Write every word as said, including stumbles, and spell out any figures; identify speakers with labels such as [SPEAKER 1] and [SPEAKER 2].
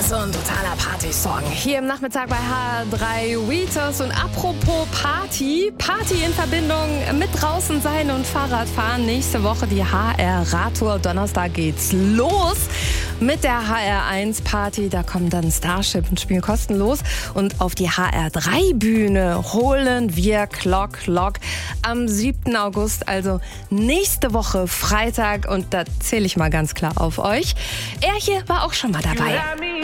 [SPEAKER 1] So ein totaler Party-Song. Hier im Nachmittag bei H drei Weetos. Und apropos Party, Party in Verbindung mit draußen sein und Fahrradfahren. Nächste Woche die H R-Radtour. Donnerstag geht's los mit der H R eins Party. Da kommt dann Starship und spielen kostenlos. Und auf die H R drei Bühne holen wir Clock Lock am siebten August. Also nächste Woche Freitag. Und da zähle ich mal ganz klar auf euch. Er hier war auch schon mal dabei.